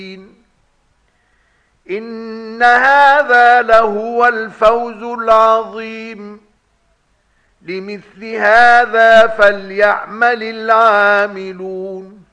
إن هذا لهو الفوز العظيم. لمثل هذا فليعمل العاملون.